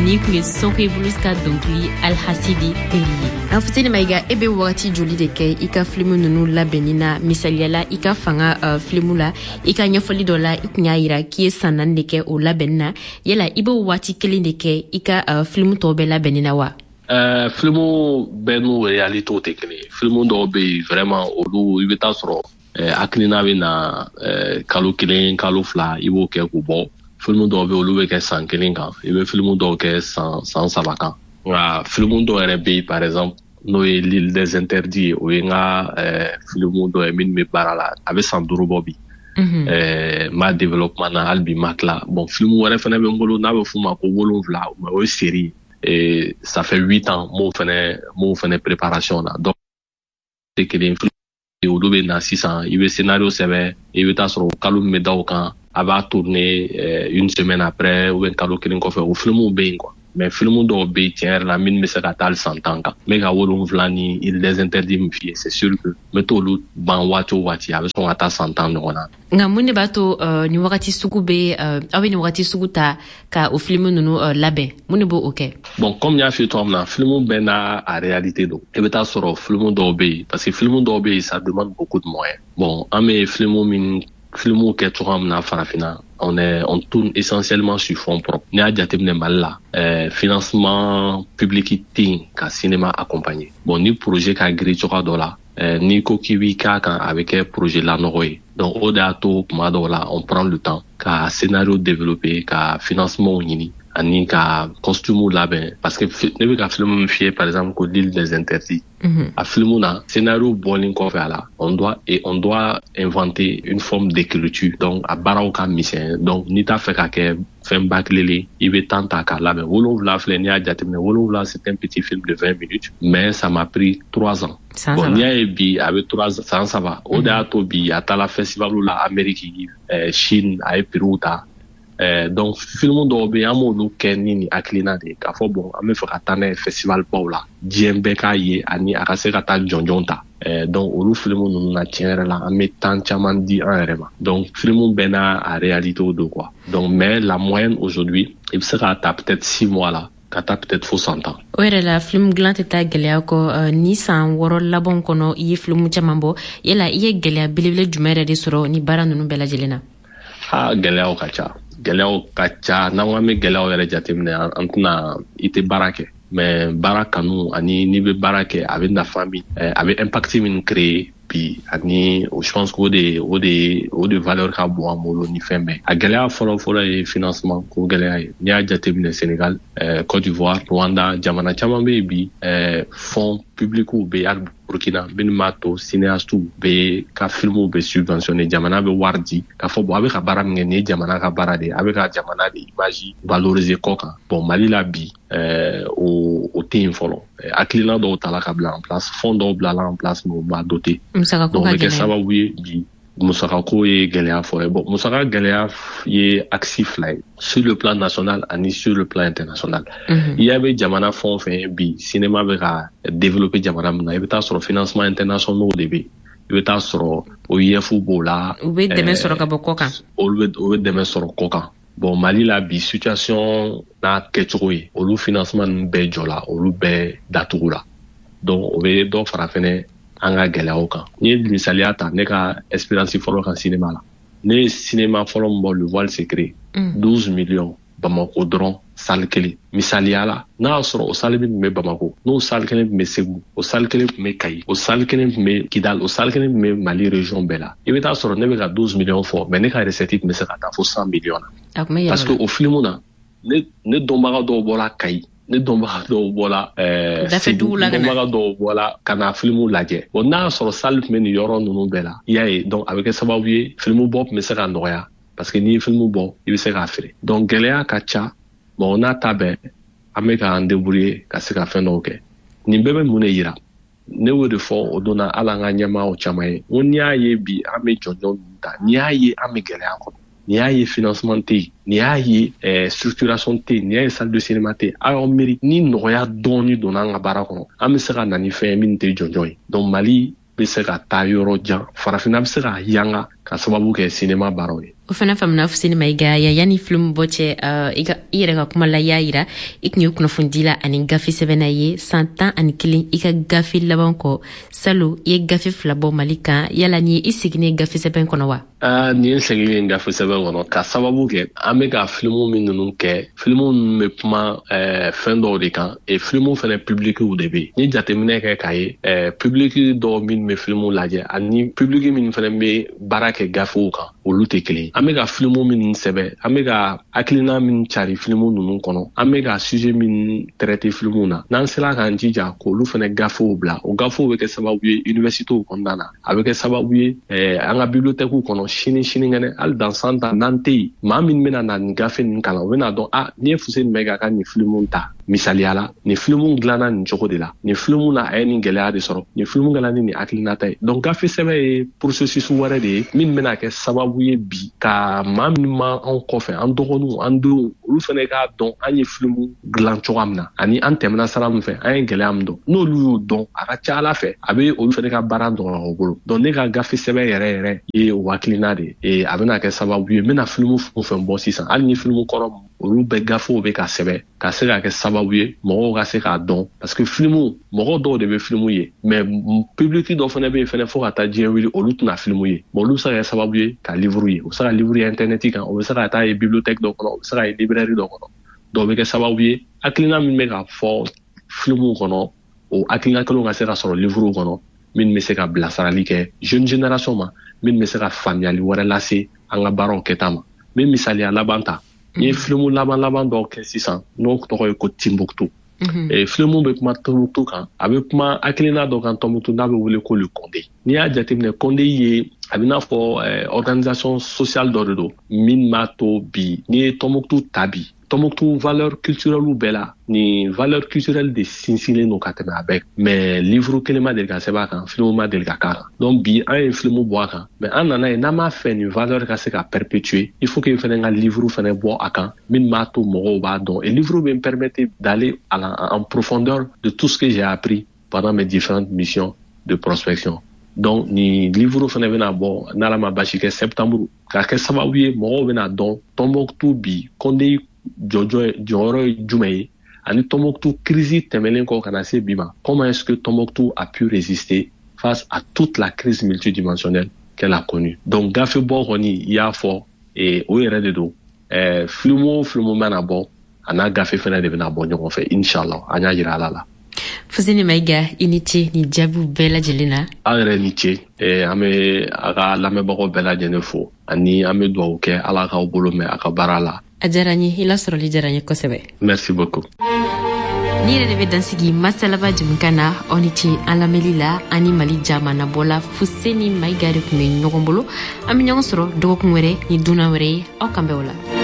ni kun ye Sokɛ Bulus ka dɔnkili Alhasidi Teri ye. An Futeni Mayiga, e be wagati joli de kɛ i ka filimu nunu labɛnni na? Misaliyala i ka fanga filimu la, i ka ɲɛfɔli dɔ la i kun y'a yira k'i ye san 4 de kɛ o labɛnni na. Yala i be waati kelen de kɛ i ka filimu tɔw bɛɛ labɛnni na wa? Filimu bɛɛ n'u réalité tɛ kelen ye. Filimu dɔw be yen vraiment olu i bɛ taa sɔrɔ hakilina bɛ na kalo 1 kalo 2 i b'o kɛ k'u bɔ. Filimu dɔw be olu bɛ kɛ san 1 kan, i bɛ filimu dɔw kɛ san 3 kan. Nka filimu dɔw yɛrɛ be yen par exemple n'o ye l'île des interdits ye, o ye n ka filimu dɔ ye min bɛ baara la, a bɛ san 5 bɔ bi. Ma développement na hali bi ma tila. Bon filimu wɛrɛ fɛnɛ bɛ n bolo n'a bɛ f'o ma ko 7, o ye série. Et ça fait 8 ans m'o fɛnɛ préparation na. Donc c'est que les olu bɛ na sisan i bɛ scénario sɛbɛn i bɛ taa sɔrɔ kalo min bɛ da o kan a b'a tourner une semaine après ou bien kalo 1 kɔfɛ o filimu bɛ yen quoi. Mais filimu dɔw bɛ yen tiɲɛ yɛrɛ la min bɛ se ka taa 100 ans kan. N bɛ ka 7 ni il des interdits min f'i ye, c'est sûr que n bɛ t'olu ban waati o waati a bɛ sɔn ka taa 100 ans ɲɔgɔn na. Nka mun de b'a to ni wagati sugu bɛ aw bɛ ni wagati sugu ta ka o filimu ninnu labɛn? Mun de b'o kɛ? Bon comme n y'a f'i ye cogoya min na filimu bɛɛ n'a a réalité don. I bɛ taa sɔrɔ filimu dɔw bɛ yen parce que filimu dɔw bɛ yen ça demande beaucoup de moyens. Bon an bɛ filimu kɛ cogoya min na farafinna on tourne essentiellement sur fonds propres. N'i y'a jateminɛ Mali la financement public tɛ yen ka cinéma accompagner. Bon ni projet ka girin cogoya dɔ la n'i ko k'i b'i k'a kan a bɛ kɛ projet lanɔgɔ ye. Donc o de y'a to tuma dɔw la on prend le temps ka scénario développer ka financement ɲini ani ka costume labɛn parce que ne bɛ ka filimu min f'i ye par exemple ko l'île des interdits. A filimu na scénario bɔlen kɔfɛ a la on doit inventer une forme d'écriture donc a baaraw ka misɛn donc n'i t'a fɛ ka kɛ fɛn bakilelen i bɛ temps ta k'a labɛn. 7 filɛ n'i y'a jateminɛ 7 c'est un petit film de 20 minutes mais ça m'a pris 3 ans. Bon n'i y'a ye bi a bɛ 3 ans san 3 o de y'a to bi a taara festival la Amérique Chine a ye prix ta. Donc filimu dɔw bɛ yen an b'olu kɛ ni hakilina de ye k'a fɔ bon an bɛ fɛ ka taa n'a ye festival baw la diɲɛ bɛɛ k'a ye ani a ka se ka taa jɔnjɔn ta. Donc olu filimu ninnu na tiɲɛ yɛrɛ la an bɛ temps caman di an yɛrɛ ma. Donc filimu bɛɛ n'a a réalité don quoi. Donc mais la moyenne aujourd'hui i bɛ se k'a ta peut-être 6 mois la ka taa peut-être fo 100 ans. O yɛrɛ la filimu dilan tɛ taa gɛlɛya kɔ. Ni san 6 laban kɔnɔ i ye filimu caman bɔ yala i ye gɛlɛya belebele jumɛn yɛrɛ de sɔrɔ ni baara ninnu bɛɛ lajɛlen na? Gɛlɛyaw ka ca. Gɛlɛyaw ka ca n'an ko an bɛ gɛlɛyaw yɛrɛ jateminɛ an tɛna i tɛ baara kɛ mais baara kanu ani n'i bɛ baara kɛ a bɛ nafa min a bɛ impact min créer bi ani je pense que o de valeur ka bon an bolo ni fɛn bɛɛ. A gɛlɛya fɔlɔ ye financement ko gɛlɛya ye. N'i y'a jateminɛ Sénégal, Côte d'Ivoire, Rwanda jamana caman bɛ yen bi fonds publics bɛ yen Burkina minnu b'a to cinéastes bɛ ka films bɛ subventionné jamana bɛ wari di k'a fɔ bon a bɛ ka baara min kɛ nin ye jamana ka baara de ye a bɛ ka jamana de image valoriser kɔ kan. Bon Mali la bi o tɛ yen fɔlɔ. Hakilina dɔw tala ka bila en place fonds dɔw bilala en place mais o ma doté. Donc o bɛ kɛ sababu ye bi musakako ye gɛlɛya fɔlɔ ye. Bon musaka gɛlɛya ye axe 2 ye sur le plan national ani sur le plan international. I y'a bɛ jamana fɛn o fɛn bi cinéma bɛ ka développer jamana min na i bɛ taa sɔrɔ financement international de bɛ yen. I bɛ taa sɔrɔ OIF b'o la. U bɛ dɛmɛ sɔrɔ ka bɔ kɔ kan. Olu bɛ dɛmɛ sɔrɔ kɔ kan. Bon Mali la bi situation n'a kɛcogo ye olu financement ninnu bɛɛ jɔla olu bɛɛ datugula. Donc o bɛ dɔ fara fɛnɛ an ka gɛlɛyaw kan. N ye misaliya ta ne ka expérience fɔlɔ kan cinéma la. Ne ye cinéma fɔlɔ min bɔ Le Voile Secret 12 millions Bamako dɔrɔn salle kelen. Misaliya la n'a y'a sɔrɔ o salle min tun bɛ Bamako n'o salle kelen tun bɛ Segu o salle kelen tun bɛ Kayi o salle kelen tun bɛ Kidal o salle kelen tun bɛ Mali région bɛɛ la. I bɛ taa sɔrɔ ne bɛ ka 12 millions fɔ mais ne ka recette tun bɛ se ka taa fo 100 millions na. Parce que o filimu na ne dɔnbaga dɔw bɔra Kayi ne dɔnbaga dɔw bɔra Segu dɔnbaga dɔw bɔra ka na filimu lajɛ. Bon n'a y'a sɔrɔ salle tun bɛ nin yɔrɔ ninnu bɛɛ la i y'a ye donc a bɛ kɛ sababu ye filimu bɔ tun bɛ se ka nɔgɔya parce que n'i ye filimu bɔ i bɛ se k'a feere. Donc gɛlɛya ka ca bon n'a ta bɛɛ an bɛ k'an débrouiller ka se ka fɛn dɔw kɛ. Nin bɛɛ bɛ mun de yira ne y'o de fɔ o donna hali an ka ɲɛmaaw caman ye n ko n'i y'a ye bi an bɛ jɔnjɔn ninnu ta n'i y'a ye an bɛ gɛlɛya kɔnɔ n'i y'a ye financement tɛ yen n'i y'a ye structuration tɛ yen n'i y'a ye salle de cinéma tɛ yen a y'aw miiri ni nɔgɔya dɔɔni donna an ka baara kɔnɔ an bɛ se ka na ni fɛn ye min tɛ jɔnjɔn ye. Donc Mali bɛ se ka taa yɔrɔ jan farafinna bɛ se ka yanga ka sababu kɛ cinéma baaraw ye. o fana famna Fuseni Maiga ya yani film boche ira ka kuma la yaira iknyu kuna fundila ani gafi sebena ye 100 ans ani kilin ika gafi laban ko salu ye gafi flabo malika yala ni isigine gafi seben kono wa ni segine gafi seben kono ka sababu ke ameka filmu minunu ke filmu me kuma fendo de kan e filmu fene public u debe ni jatemine ke kai public do min me filmu laje ani public min fene me barake gafi kan olu te kelen ameka filmu min sebe ameka akilina min chari filmu nunu kono ameka sujet min traiter filmu na nan sela kan jija ko lu fene gafo bla o gafo be ke sababu ye université ko ndana avec sababu ye anga bibliothèque kono shini ngene al dans santa nanti ma min mena na gafe nin kala wena don ni Fuseni Maiga kan ni filmu ta misaliala ni filmu glana ni joko de la ni filmu na ni gelaya de soro ni filmu glana ni akilina tay donc gafe sebe processus wara de min mena ke sababu ye bi ka ma min ma en kofe en dogonu en do lu fene ka don ani filmu glan chogamna ani an temna salam fe an gelayam do no lu don aka chala fe abe olu fene ka baran do ogolo donc ne ka gafe sebe yere e wakilina de e abena ke sababu ye mena filmu fu bo sisan al ni filmu korom olu be gafo be ka sebe ka se ka ke sababu ye mogo ka se ka don parce que filmu mogo do de be filmu ye mais public do fene be fene fo ka ta jien wili olu tuna filmu ye bon olu sa ka sababu ye ka livre ye o sa ka livre ye internet kan o sa ka ta ye bibliothèque do kono o sa ka ye librairie do kono do be ke sababu ye akilina min be ka fo filmu kono o akilina kelo ka se ka soro livre kono min me se ka bilasarali ke jeune génération ma min me se ka faamuyali wɛrɛ lase an ka baaraw kɛta ma min misaliya laban ta ni filmu laban dɔw kɛ sisan n'o tɔgɔ ye ko Timbuktu filmu bɛ kuma Timbuktu kan a bɛ kuma akilina dɔ kan Timbuktu n'a bɛ wele ko le Condé n'i y'a jateminɛ Condé ye a bɛ n'a fɔ organisation sociale dɔ de don min b'a to bi n'i ye Timbuktu ta bi Tombouctou valeur culturelle bɛɛ la ni valeur culturelle de sinsinlen don ka tɛmɛ a bɛɛ mais livre kelen ma deli ka sɛbɛn a kan film ma deli ka k'a kan donc bi an ye film bɔ a kan mais an nana ye n'an m'a fɛ nin valeur ka se ka perpétuer il faut que fɛnɛ ka livre fɛnɛ bɔ a kan min b'a to mɔgɔw b'a dɔn et livre bɛ me permettre d'aller en profondeur de tout ce que j'ai appris pendant mes différentes missions de prospection donc ni livre fɛnɛ bɛna bɔ n'Ala ma basi kɛ septembre ka kɛ sababu ye mɔgɔw bɛna dɔn Tombouctou bi Condé jɔyɔrɔ ye jumɛn ye ani Tombouctou crise tɛmɛlen kɔ kana se bi ma comment est-ce que Tombouctou a pu résister face à toute la crise multidimensionnelle qu'elle a connue donc gafe bɔ kɔni i y'a fɔ o yɛrɛ de don film o film mana bɔ a n'a gafe fɛnɛ de bɛna bɔ ɲɔgɔn fɛ inshallah an y'a jira Ala la Fuseni Maiga i ni ce ni jaabiw bɛɛ lajɛlen na an yɛrɛ ni ce an bɛ a ka lamɛnbagaw bɛɛ lajɛlen fo ani an bɛ dugawu kɛ Ala k'aw bolo mɛn a ka baara la a diyara n ye i lasɔrɔli diyara n ye kosɛbɛ merci beaucoup ni yɛrɛ de bɛ dansigi masalaba jamukan na aw ni ce an lamɛnli la ani Mali jamanabɔla Fuseni Maiga de tun bɛ ɲɔgɔn bolo an bɛ ɲɔgɔn sɔrɔ dɔgɔkun wɛrɛ ni dunan wɛrɛ ye aw kan bɛn o la